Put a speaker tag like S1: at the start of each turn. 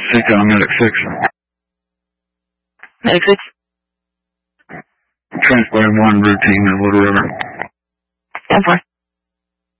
S1: Take Medic 6.
S2: Medic 6?
S1: Transport 1, routine, or whatever.
S2: 10-4.